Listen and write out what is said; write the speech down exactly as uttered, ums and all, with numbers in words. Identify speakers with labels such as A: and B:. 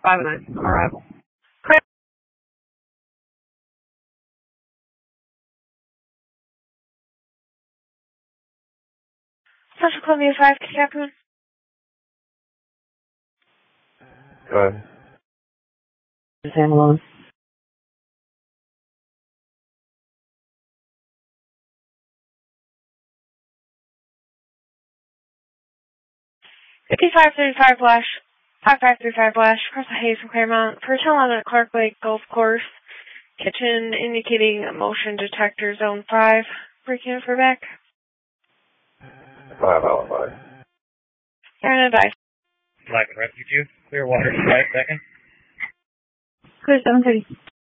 A: five nine, arrival.
B: Central Columbia five, Captain.
C: Go ahead.
A: San Juan.
B: fifty-five thirty-five Flash, five five three five Flash, across the Hayes from Claremont, for on at Clark Lake Golf Course, kitchen indicating motion detector zone five, breaking for back.
C: five out of five.
B: Aaron and I.
D: Black Rescue two, clear water, five seconds.
A: Clear seven thirty.